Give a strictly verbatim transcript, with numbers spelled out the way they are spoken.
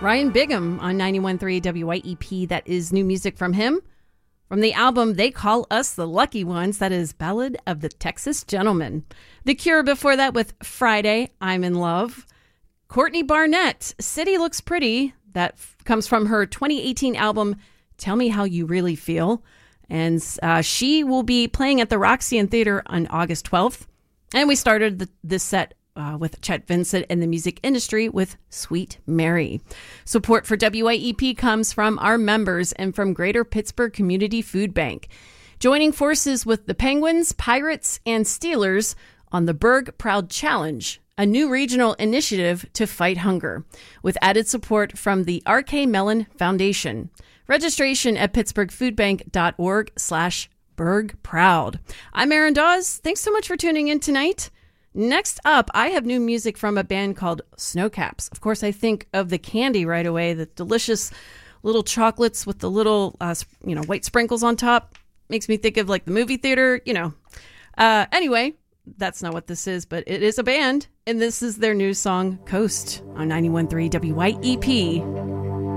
Ryan Bigham on ninety-one point three W Y E P. That is new music from him. From the album They Call Us the Lucky Ones, that is Ballad of the Texas Gentleman. The Cure before that with Friday, I'm in Love. Courtney Barnett, City Looks Pretty. That f- comes from her twenty eighteen album, Tell Me How You Really Feel. And uh, she will be playing at the Roxy Theater on August twelfth. And we started the, this set Uh, with Chet Vincent and the music industry with Sweet Mary. Support for W Y E P comes from our members and from Greater Pittsburgh Community Food Bank. Joining forces with the Penguins, Pirates, and Steelers on the Berg Proud Challenge, a new regional initiative to fight hunger, with added support from the R K Mellon Foundation. Registration at pittsburghfoodbank.org slash Berg Proud. I'm Erin Dawes. Thanks so much for tuning in tonight. Next up, I have new music from a band called Snowcaps. Of course, I think of the candy right away, the delicious little chocolates with the little, uh, you know, white sprinkles on top. Makes me think of like the movie theater, you know. Uh, anyway, that's not what this is, but it is a band, and this is their new song, Coast, on ninety-one point three W Y E P.